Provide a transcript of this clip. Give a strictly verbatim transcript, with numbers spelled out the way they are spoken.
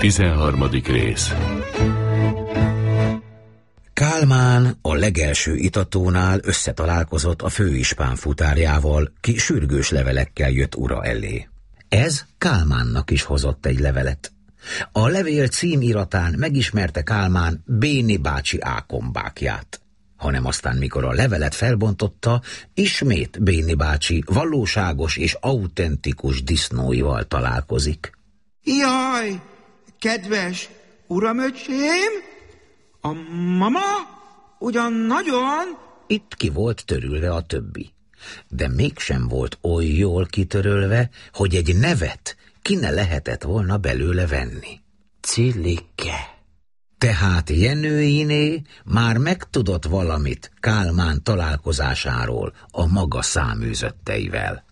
Tizenharmadik rész. Kálmán a legelső itatónál összetalálkozott a főispán futárjával, ki sürgős levelekkel jött ura elé. Ez Kálmánnak is hozott egy levelet. A levél címiratán megismerte Kálmán Béni bácsi ákombákját, hanem aztán, mikor a levelet felbontotta, ismét Béni bácsi valóságos és autentikus disznóival találkozik. Jaj, kedves uramöcsém, a mama ugyan nagyon... Itt ki volt törülve a többi, de mégsem volt oly jól kitörölve, hogy egy nevet ki ne lehetett volna belőle venni. Cilike. Tehát Jenőiné már megtudott valamit Kálmán találkozásáról a maga száműzötteivel.